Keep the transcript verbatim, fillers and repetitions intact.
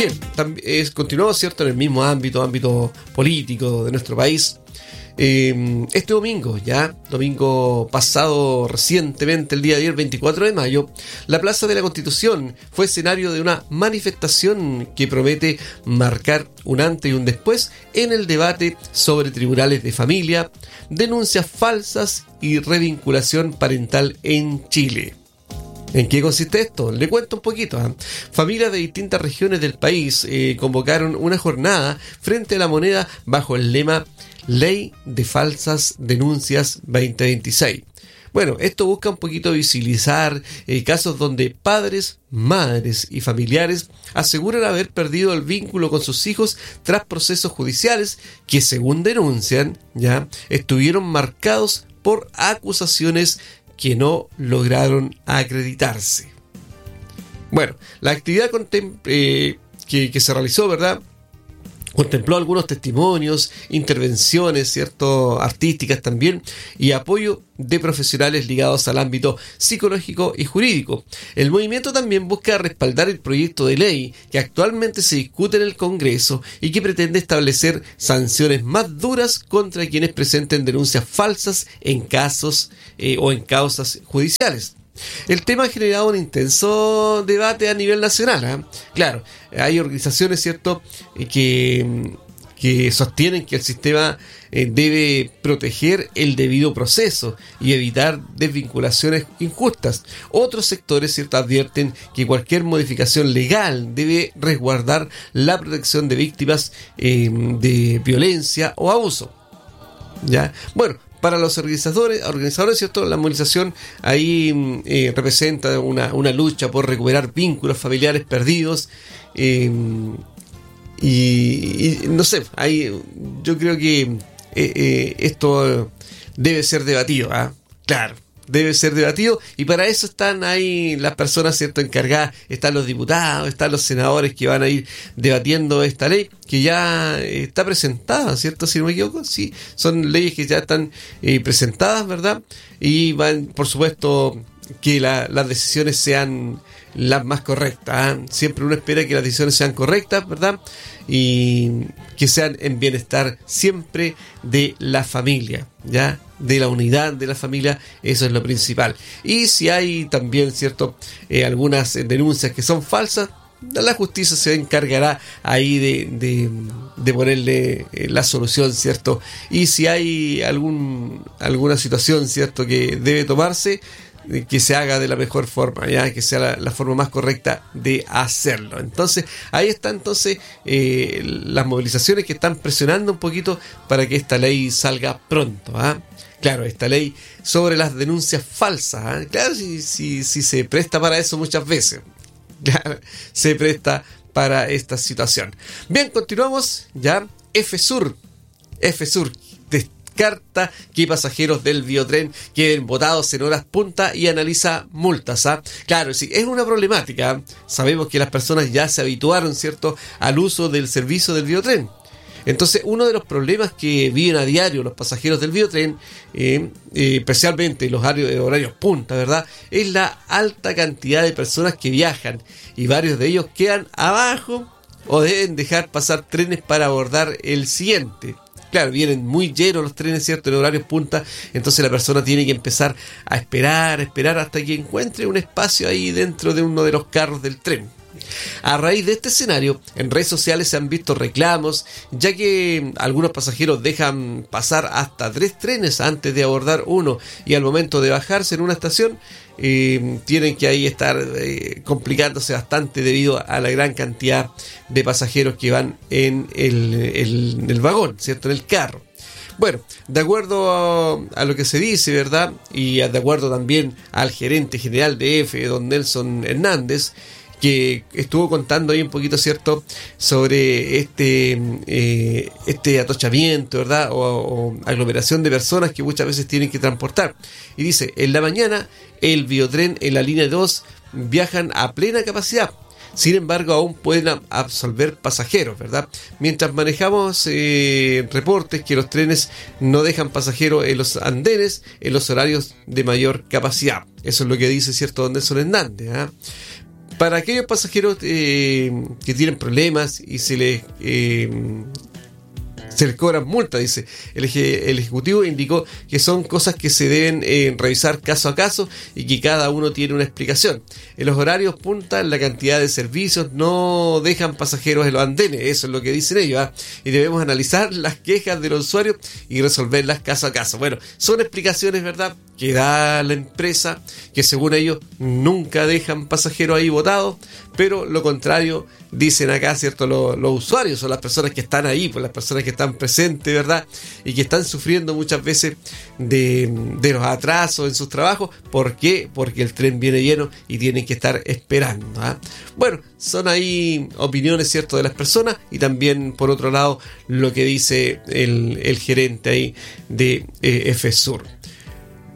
Bien, tam- es, continuamos, ¿cierto?, en el mismo ámbito, ámbito político de nuestro país. Eh, este domingo, ya, domingo pasado recientemente, el día de ayer, veinticuatro de mayo, la Plaza de la Constitución fue escenario de una manifestación que promete marcar un antes y un después en el debate sobre tribunales de familia, denuncias falsas y revinculación parental en Chile. ¿En qué consiste esto? Le cuento un poquito. ¿eh? Familias de distintas regiones del país eh, convocaron una jornada frente a la moneda bajo el lema Ley de Falsas Denuncias veinte veintiséis. Bueno, esto busca un poquito visibilizar eh, casos donde padres, madres y familiares aseguran haber perdido el vínculo con sus hijos tras procesos judiciales que, según denuncian, ya estuvieron marcados por acusaciones que no lograron acreditarse. Bueno, la actividad contem- eh, que, que se realizó, ¿verdad?, contempló algunos testimonios, intervenciones, ¿cierto?, artísticas también, y apoyo de profesionales ligados al ámbito psicológico y jurídico. El movimiento también busca respaldar el proyecto de ley que actualmente se discute en el Congreso y que pretende establecer sanciones más duras contra quienes presenten denuncias falsas en casos eh, o en causas judiciales. El tema ha generado un intenso debate a nivel nacional. ¿eh? Claro, hay organizaciones, ¿cierto?, que, que sostienen que el sistema eh, debe proteger el debido proceso y evitar desvinculaciones injustas. Otros sectores, ¿cierto?, advierten que cualquier modificación legal debe resguardar la protección de víctimas eh, de violencia o abuso. ¿Ya? Bueno, para los organizadores, organizadores, ¿cierto?, la movilización ahí eh, representa una, una lucha por recuperar vínculos familiares perdidos. Eh, y, y no sé, ahí yo creo que eh, eh, esto debe ser debatido. ¿eh? Claro, debe ser debatido, y para eso están ahí las personas, ¿cierto?, encargadas. Están los diputados, están los senadores que van a ir debatiendo esta ley que ya está presentada, ¿cierto?, si no me equivoco. Sí, son leyes que ya están eh, presentadas, ¿verdad? Y van, por supuesto, que la, las decisiones sean las más correctas. ¿eh? Siempre uno espera que las decisiones sean correctas, ¿verdad? Y que sean en bienestar siempre de la familia, ¿ya? De la unidad de la familia, eso es lo principal. Y si hay también, ¿cierto?, eh, algunas denuncias que son falsas, la justicia se encargará ahí de, de, de ponerle la solución, ¿cierto? Y si hay algún alguna situación, ¿cierto?, que debe tomarse, que se haga de la mejor forma, ya que sea la, la forma más correcta de hacerlo. Entonces, ahí están entonces eh, las movilizaciones que están presionando un poquito para que esta ley salga pronto. ¿ah? Claro, esta ley sobre las denuncias falsas. ¿ah? Claro, si, si, si se presta para eso muchas veces. Claro, se presta para esta situación. Bien, continuamos ya. FSUR. FSUR. Descarta que pasajeros del biotren queden botados en horas punta y analiza multas. ¿ah? Claro, sí, es una problemática. ¿ah? Sabemos que las personas ya se habituaron, ¿cierto?, al uso del servicio del biotren. Entonces, uno de los problemas que viven a diario los pasajeros del biotren, eh, eh, especialmente los horarios, horarios punta, ¿verdad?, es la alta cantidad de personas que viajan, y varios de ellos quedan abajo o deben dejar pasar trenes para abordar el siguiente. Claro, vienen muy llenos los trenes, ¿cierto?, en horarios punta, entonces la persona tiene que empezar a esperar, a esperar hasta que encuentre un espacio ahí dentro de uno de los carros del tren. A raíz de este escenario, en redes sociales se han visto reclamos, ya que algunos pasajeros dejan pasar hasta tres trenes antes de abordar uno, y al momento de bajarse en una estación eh, tienen que ahí estar eh, complicándose bastante debido a la gran cantidad de pasajeros que van en el, el, en el vagón, ¿cierto?, en el carro. Bueno, de acuerdo a, a lo que se dice, ¿verdad?, y de acuerdo también al gerente general de E F E, don Nelson Hernández, que estuvo contando ahí un poquito, ¿cierto?, sobre este eh, este atochamiento, ¿verdad?, o, o aglomeración de personas que muchas veces tienen que transportar. Y dice, en la mañana el biotren en la línea dos viajan a plena capacidad. Sin embargo, aún pueden absorber pasajeros, ¿verdad? Mientras manejamos eh, reportes que los trenes no dejan pasajeros en los andenes en los horarios de mayor capacidad. Eso es lo que dice, ¿cierto?, don Nelson Hernández. ¿eh? Para aquellos pasajeros eh, que tienen problemas y se les... Eh, se les cobran multa, dice. El, el Ejecutivo indicó que son cosas que se deben eh, revisar caso a caso y que cada uno tiene una explicación. En los horarios punta, la cantidad de servicios no dejan pasajeros en los andenes, eso es lo que dicen ellos, ¿eh? Y debemos analizar las quejas de los usuarios y resolverlas caso a caso. Bueno, son explicaciones, ¿verdad?, que da la empresa, que según ellos nunca dejan pasajeros ahí botados, pero lo contrario dicen acá, ¿cierto? Los, los usuarios son las personas que están ahí, pues las personas que están presentes, ¿verdad? Y que están sufriendo muchas veces de, de los atrasos en sus trabajos. ¿Por qué? Porque el tren viene lleno y tienen que estar esperando, ¿eh? Bueno, son ahí opiniones, ¿cierto?, de las personas, y también, por otro lado, lo que dice el, el gerente ahí de eh, F Sur.